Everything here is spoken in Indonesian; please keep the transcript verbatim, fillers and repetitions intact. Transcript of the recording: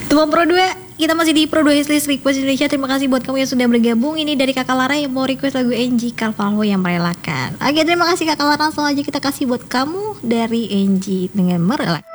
Teman Pro dua, kita masih di Pro dua Wishlist Request Indonesia. Terima kasih buat kamu yang sudah bergabung. Ini dari Kakak Lara yang mau request lagu Angie Carvalho yang merelakan. Oke, terima kasih Kakak Lara. Langsung aja kita kasih buat kamu dari Angie dengan merelakan.